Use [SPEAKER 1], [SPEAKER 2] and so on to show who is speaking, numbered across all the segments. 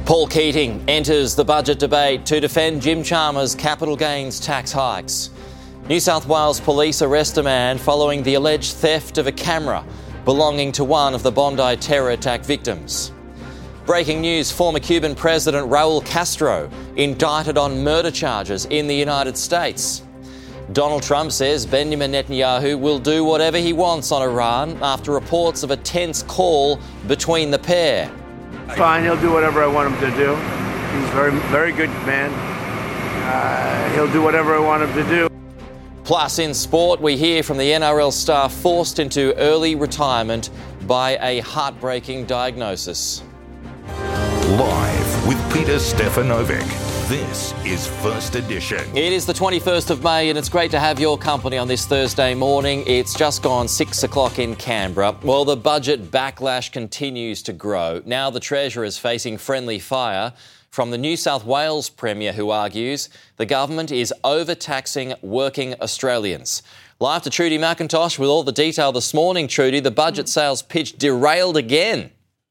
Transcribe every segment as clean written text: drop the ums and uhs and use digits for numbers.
[SPEAKER 1] Paul Keating enters the budget debate to defend Jim Chalmers' capital gains tax hikes. New South Wales police arrest a man following the alleged theft of a camera belonging to one of the Bondi terror attack victims. Breaking news, former Cuban President Raul Castro indicted on murder charges in the United States. Donald Trump says Benjamin Netanyahu will do whatever he wants on Iran after reports of a tense call between the pair.
[SPEAKER 2] Fine, he'll do whatever I want him to do. He's a very, very good man. He'll do whatever I want him to do.
[SPEAKER 1] Plus, in sport, we hear from the NRL star forced into early retirement by a heartbreaking diagnosis.
[SPEAKER 3] Live with Peter Stefanovic. This is First Edition.
[SPEAKER 1] It is the 21st of May and it's great to have your company on this Thursday morning. It's just gone 6 o'clock in Canberra. Well, the budget backlash continues to grow. Now the Treasurer is facing friendly fire from the New South Wales Premier, who argues the government is overtaxing working Australians. Live to Trudy McIntosh with all the detail this morning. Trudy, the budget sales pitch derailed again.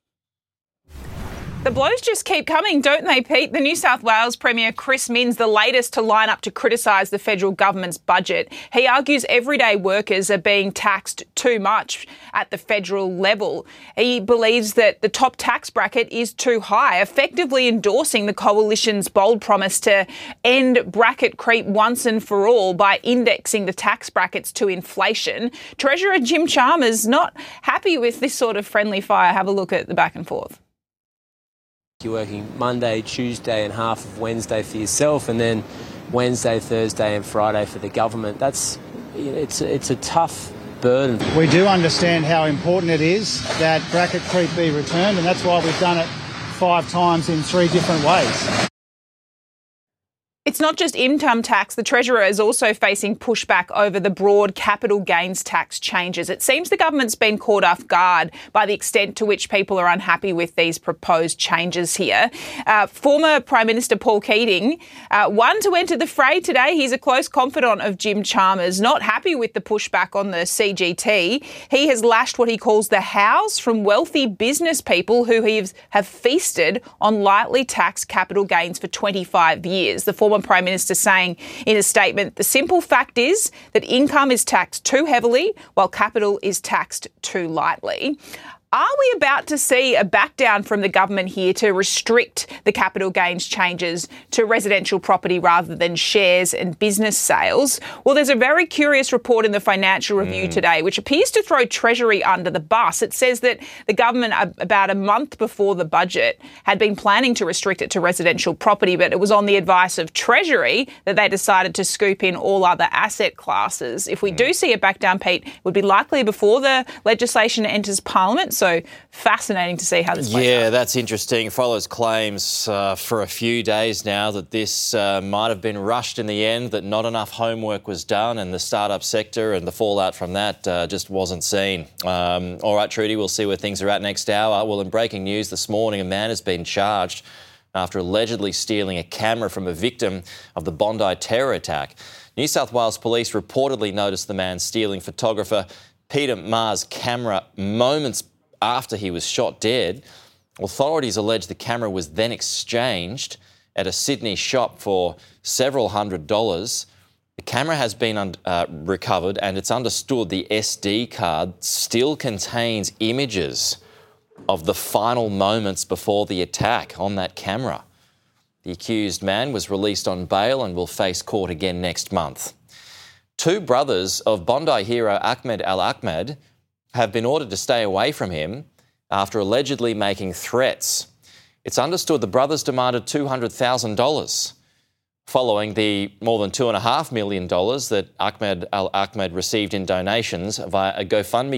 [SPEAKER 4] The blows just keep coming, don't they, Pete? The New South Wales Premier Chris Minns, the latest to line up to criticise the federal government's budget. He argues everyday workers are being taxed too much at the federal level. He believes that the top tax bracket is too high, effectively endorsing the Coalition's bold promise to end bracket creep once and for all by indexing the tax brackets to inflation. Treasurer Jim Chalmers not happy with this sort of friendly fire. Have a look at the back and forth.
[SPEAKER 5] You're working Monday, Tuesday and half of Wednesday for yourself, and then Wednesday, Thursday and Friday for the government. It's a tough burden.
[SPEAKER 6] We do understand how important it is that bracket creep be returned, and that's why we've done it 5 times in 3 different ways.
[SPEAKER 4] It's not just income tax. The Treasurer is also facing pushback over the broad capital gains tax changes. It seems the government's been caught off guard by the extent to which people are unhappy with these proposed changes here. Former Prime Minister Paul Keating, one to enter the fray today. He's a close confidant of Jim Chalmers, not happy with the pushback on the CGT. He has lashed what he calls the howls from wealthy business people who have feasted on lightly taxed capital gains for 25 years. The former Prime Minister saying in a statement, the simple fact is that income is taxed too heavily while capital is taxed too lightly. Are we about to see a back down from the government here to restrict the capital gains changes to residential property rather than shares and business sales? Well, there's a very curious report in the Financial Review today which appears to throw Treasury under the bus. It says that the government, about a month before the budget, had been planning to restrict it to residential property, but it was on the advice of Treasury that they decided to scoop in all other asset classes. If we do see a back down, Pete, it would be likely before the legislation enters Parliament. So fascinating to see how this plays out.
[SPEAKER 1] Yeah, that's interesting. Follows claims for a few days now that this might have been rushed in the end, that not enough homework was done and the startup sector and the fallout from that just wasn't seen. All right, Trudy, we'll see where things are at next hour. Well, in breaking news this morning, a man has been charged after allegedly stealing a camera from a victim of the Bondi terror attack. New South Wales Police reportedly noticed the man stealing photographer Peter Maher's camera moments after he was shot dead. Authorities allege the camera was then exchanged at a Sydney shop for several $100s. The camera has been recovered and it's understood the SD card still contains images of the final moments before the attack on that camera. The accused man was released on bail and will face court again next month. 2 brothers of Bondi hero Ahmed Al-Ahmed have been ordered to stay away from him after allegedly making threats. It's understood the brothers demanded $200,000 following the more than $2.5 million that Ahmed Al-Ahmed received in donations via a GoFundMe